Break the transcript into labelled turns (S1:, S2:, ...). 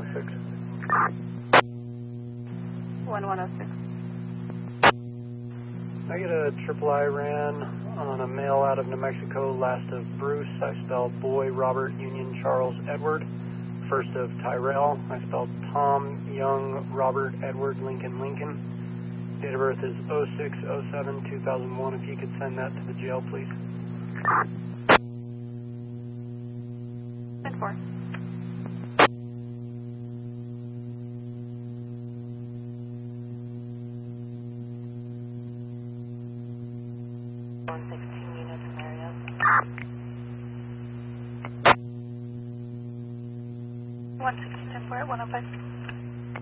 S1: 1106.
S2: 1106.
S1: I get a triple I ran on a male out of New Mexico, last of Bruce. I spelled boy, Robert, Union, Charles, Edward. First of Tyrell. I spelled Tom, Young, Robert, Edward, Lincoln, Lincoln. Date of birth is 06/07/2001. If you could send that to the jail, please.
S2: 10-4.
S3: Units in area.
S2: 160, 10-4 at 105.